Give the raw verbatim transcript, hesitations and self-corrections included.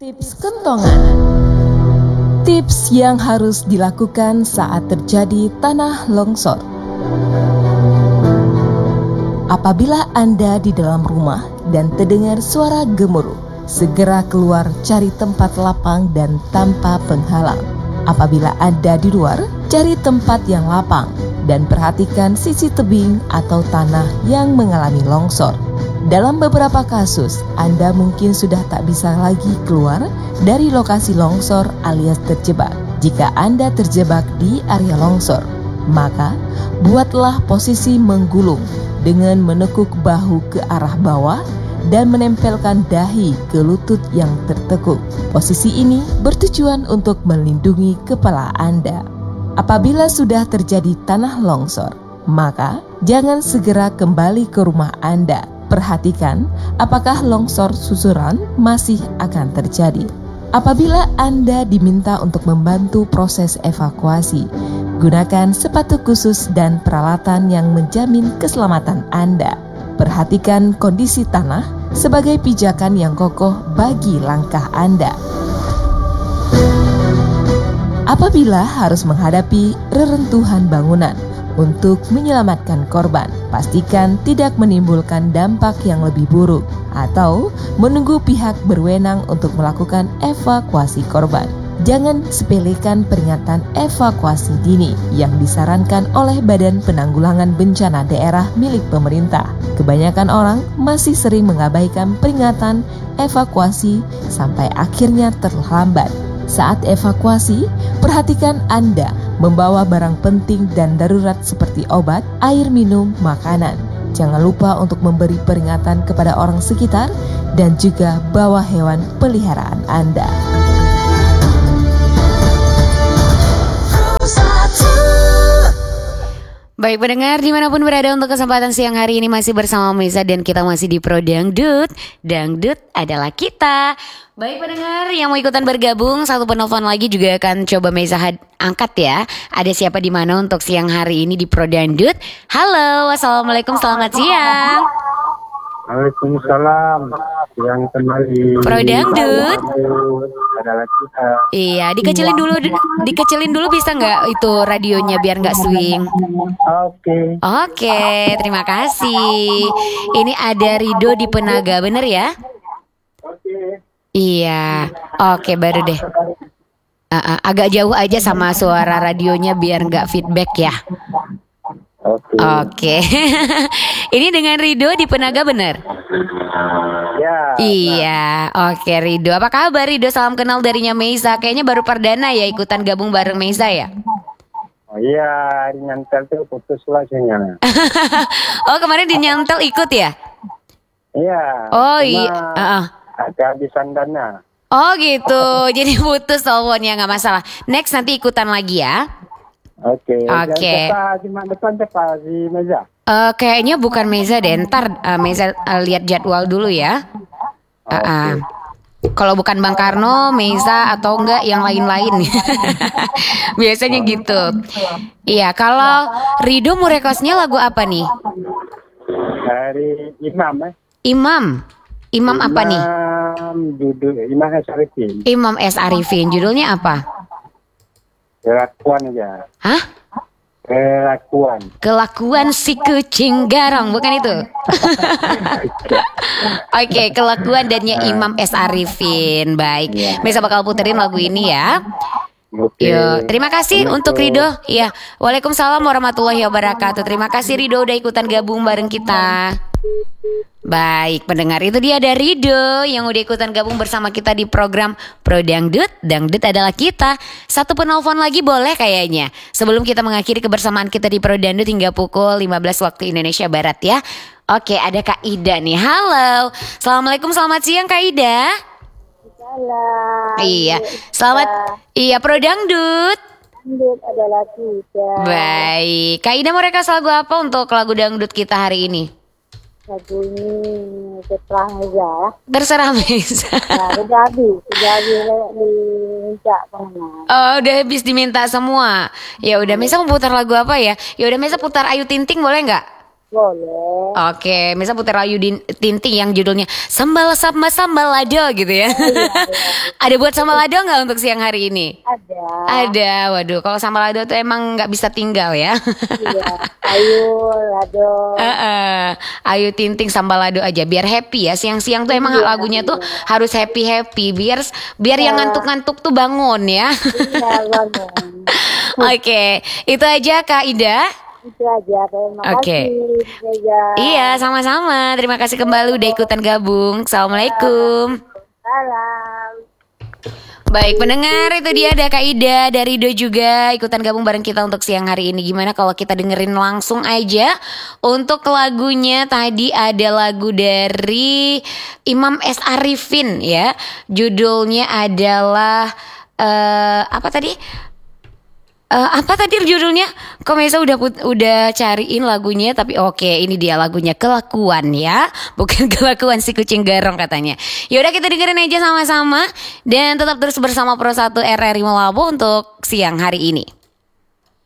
Tips kentongan. Tips yang harus dilakukan saat terjadi tanah longsor. Apabila Anda di dalam rumah dan terdengar suara gemuruh, segera keluar cari tempat lapang dan tanpa penghalang. Apabila Anda di luar, cari tempat yang lapang dan perhatikan sisi tebing atau tanah yang mengalami longsor. Dalam beberapa kasus, Anda mungkin sudah tak bisa lagi keluar dari lokasi longsor alias terjebak. Jika Anda terjebak di area longsor, maka buatlah posisi menggulung dengan menekuk bahu ke arah bawah dan menempelkan dahi ke lutut yang tertekuk. Posisi ini bertujuan untuk melindungi kepala Anda. Apabila sudah terjadi tanah longsor, maka jangan segera kembali ke rumah Anda. Perhatikan apakah longsor susuran masih akan terjadi. Apabila Anda diminta untuk membantu proses evakuasi, gunakan sepatu khusus dan peralatan yang menjamin keselamatan Anda. Perhatikan kondisi tanah sebagai pijakan yang kokoh bagi langkah Anda. Apabila harus menghadapi reruntuhan bangunan, untuk menyelamatkan korban, pastikan tidak menimbulkan dampak yang lebih buruk atau menunggu pihak berwenang untuk melakukan evakuasi korban. Jangan sepelekan peringatan evakuasi dini yang disarankan oleh Badan Penanggulangan Bencana Daerah milik pemerintah. Kebanyakan orang masih sering mengabaikan peringatan evakuasi sampai akhirnya terlambat. Saat evakuasi, perhatikan Anda membawa barang penting dan darurat seperti obat, air minum, makanan. Jangan lupa untuk memberi peringatan kepada orang sekitar dan juga bawa hewan peliharaan Anda. Baik pendengar dimanapun berada, untuk kesempatan siang hari ini masih bersama Meza dan kita masih di Pro Dangdut. Dangdut adalah kita. Baik pendengar yang mau ikutan bergabung, satu penelpon lagi juga akan coba Meza had- angkat ya. Ada siapa di mana untuk siang hari ini di Pro Dangdut? Halo, assalamualaikum, selamat siang. Waalaikumsalam. Yang kembali Pro Dangdut adalah kita. Iya, dikecilin dulu, di- dikecilin dulu bisa nggak itu radionya biar nggak swing? Oke. Oke, terima kasih. Ini ada Rido di Penaga, bener ya? Oke. Iya, oke baru deh. Uh, uh, agak jauh aja sama suara radionya biar nggak feedback ya. Oke. Oke. Ini dengan Rido di Penaga bener? Ya. Iya, oke Rido. Apa kabar Rido? Salam kenal darinya Meza. Kayaknya baru perdana ya ikutan gabung bareng Meza ya? Oh iya, di nyantel tuh putus langsungnya. Oh kemarin di Nyantel ikut ya? Iya. Oh cuma iya. Uh, uh. kehabisan dana. Oh gitu. Jadi putus teleponnya, nggak masalah. Next nanti ikutan lagi ya. Oke. Oke. Cuma depan cepat di meja. Uh, kayaknya bukan Meza deh. Ntar uh, Meza uh, lihat jadwal dulu ya. Uh, uh. Kalau bukan Bang Karno, Meza atau enggak yang lain-lain. Biasanya gitu. Iya, kalau Rido mau requestnya lagu apa nih? Dari Imam eh. Imam. Imam apa nih? Imam duduk Imam S. Arifin. Imam S. Arifin. Judulnya apa? Kelakuan aja. Hah? Kelakuan. Kelakuan si kucing garong, bukan itu? Oke, kelakuan dannya Imam S. Arifin. Baik, Mesa bakal puterin lagu ini ya. Oke. Yo, terima kasih untuk Rido. Iya, waalaikumsalam warahmatullahi wabarakatuh. Terima kasih Rido udah ikutan gabung bareng kita. Baik pendengar, itu dia ada Rido yang udah ikutan gabung bersama kita di program Pro Dangdut. Dangdut adalah kita. Satu penelpon lagi boleh kayaknya, sebelum kita mengakhiri kebersamaan kita di Pro Dangdut hingga pukul lima belas waktu Indonesia Barat ya. Oke, ada Kak Ida nih. Halo, assalamualaikum, selamat siang Kak Ida. Salam. Iya, selamat. Iya, Pro Dangdut. Dangdut adalah kita. Baik, Kak Ida mau request lagu apa untuk lagu dangdut kita hari ini? Lagu ini setelah meja ya. Terserah Mesa. Nah, udah habis, udah habis diminta pengenal. Oh, udah habis diminta semua. Ya udah, Mesa mau putar lagu apa ya? Ya udah, Mesa putar Ayu Ting Ting boleh nggak? Boleh. Oke, misal Putri Ayu Din- Tinting yang judulnya Sambal sama sambal lado gitu ya. Oh, iya, iya. Ada buat sambal lado nggak untuk siang hari ini? Ada. Ada, waduh. Kalau sambal lado tuh emang nggak bisa tinggal ya. Iya. Ayu, lado. Heeh. Ayu Tinting sambal lado aja biar happy ya. Siang-siang tuh emang Iya, lagunya tuh iya. harus happy-happy biar biar yang Iya. ngantuk-ngantuk tuh bangun ya. Iya, bangun. Oke, itu aja Kak Ida. Itu aja. Terima Oke. kasih. Reza. Iya, sama-sama. Terima kasih kembali udah ikutan gabung. Assalamualaikum. Salam. Baik pendengar, itu dia ada Kak Ida dari Do juga ikutan gabung bareng kita untuk siang hari ini. Gimana kalau kita dengerin langsung aja untuk lagunya. Tadi ada lagu dari Imam S. Arifin ya. Judulnya adalah eh, apa tadi? Eh, apa tadi judulnya? Kok Mesa udah put- udah cariin lagunya, tapi oke ini dia lagunya Kelakuan ya, bukan Kelakuan si kucing garong katanya. Yaudah kita dengerin aja sama-sama dan tetap terus bersama Pro satu R R I Malabo untuk siang hari ini.